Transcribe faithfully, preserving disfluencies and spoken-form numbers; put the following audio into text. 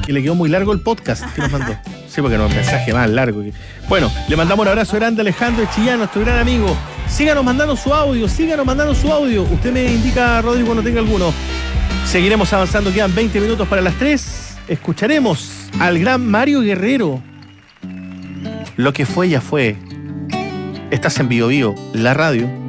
que le quedó muy largo el podcast que nos mandó. Sí, porque no es un mensaje más largo. Que... Bueno, le mandamos un abrazo grande a Alejandro de Chillán, nuestro gran amigo. Síganos mandando su audio, síganos mandando su audio. Usted me indica, Rodrigo, cuando tenga alguno. Seguiremos avanzando, quedan veinte minutos para las tres. Escucharemos al gran Mario Guerrero. Lo que fue ya fue. Estás en Bio Bio, la radio.